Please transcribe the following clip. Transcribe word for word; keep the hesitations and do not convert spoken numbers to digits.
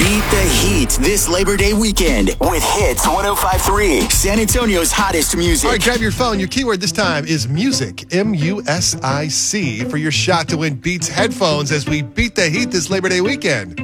Beat the heat this Labor Day weekend with Hits one oh five point three, San Antonio's hottest music. All right, grab your phone. Your keyword this time is music, M U S I C, for your shot to win Beats headphones as we beat the heat this Labor Day weekend.